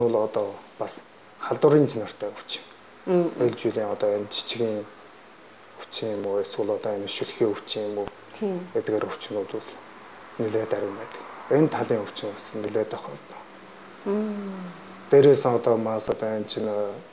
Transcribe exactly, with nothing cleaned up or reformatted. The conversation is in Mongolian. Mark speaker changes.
Speaker 1: бол одоо бас халдварын цэнэртэй өвчин. Эл жилийн одоо энэ жижигэн өвчин юм уу эсвэл одоо энэ шүлхий өвчин юм уу гэдгээр өвчнүүд бол нэлээд ариун байдаг. Энэ талын өвчин бас нэлээд тохиолдно. Дээрээс одоо мас одоо энэ чинь